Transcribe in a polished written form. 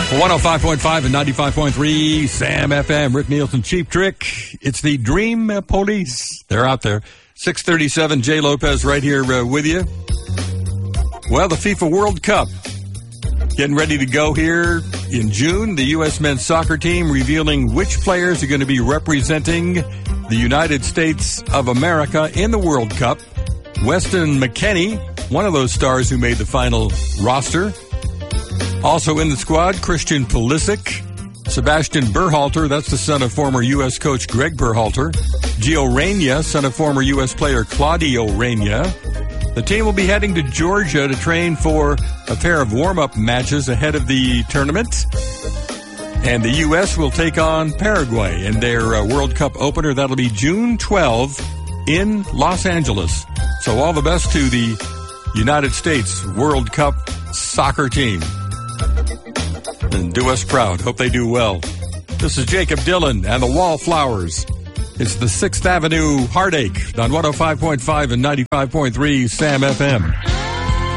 105.5 and 95.3 Sam FM. Rick Nielsen, Cheap Trick. It's the Dream Police. They're out there. 637, Jay Lopez right here with you. Well, the FIFA World Cup getting ready to go here in June. The U.S. men's soccer team revealing which players are going to be representing the United States of America in the World Cup. Weston McKennie, one of those stars who made the final roster. Also in the squad, Christian Pulisic, Sebastian Berhalter, that's the son of former U.S. coach Greg Berhalter, Gio Reyna, son of former U.S. player Claudio Reyna. The team will be heading to Georgia to train for a pair of warm-up matches ahead of the tournament. And the U.S. will take on Paraguay in their World Cup opener. That'll be June 12 in Los Angeles. So all the best to the United States World Cup soccer team. And do us proud. Hope they do well. This is Jacob Dylan and the Wallflowers. It's the 6th Avenue Heartache on 105.5 and 95.3 Sam FM.